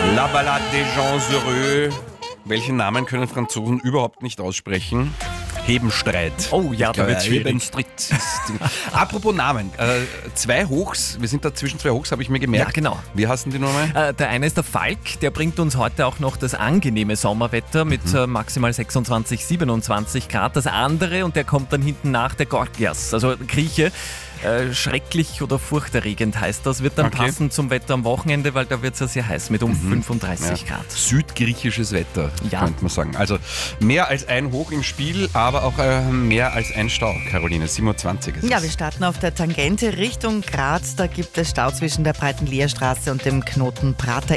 La Ballade des gens heureux. Welchen Namen können Franzosen überhaupt nicht aussprechen? Hebenstreit. Oh ja, da wird's schwierig. Hebenstreit. Apropos Namen. Zwei Hochs, wir sind da zwischen zwei Hochs, habe ich mir gemerkt. Ja, genau. Wie heißen die nochmal? Der eine ist der Falk, der bringt uns heute auch noch das angenehme Sommerwetter mit maximal 26, 27 Grad. Das andere, und der kommt dann hinten nach, der Gorgias, also Grieche. Schrecklich oder furchterregend heißt das, wird dann passen zum Wetter am Wochenende, weil da wird es ja sehr heiß mit 35 Grad. Südgriechisches Wetter, Ja. könnte man sagen. Also mehr als ein Hoch im Spiel, aber auch mehr als ein Stau. Caroline, 27 ist Ja, es. wir starten auf der Tangente Richtung Graz. Da gibt es Stau zwischen der Breiten Leerstraße und dem Knoten Prater